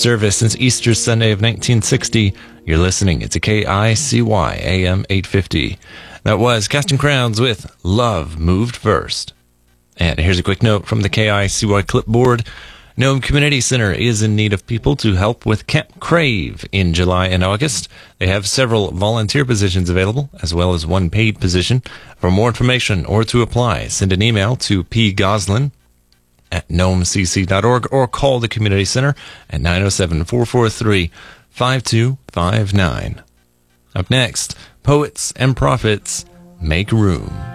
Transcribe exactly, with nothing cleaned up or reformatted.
service since Easter Sunday of nineteen sixty. You're listening. It's a K I C Y A M eight fifty. That was Casting Crowns with Love Moved First. And here's a quick note from the K I C Y clipboard. Nome Community Center is in need of people to help with Camp Crave in July and August. They have several volunteer positions available, as well as one paid position. For more information or to apply, send an email to pgoslin at gnome c c dot org or call the Community Center at nine oh seven, four four three, five two five nine. Up next, Poets and Prophets, Make Room.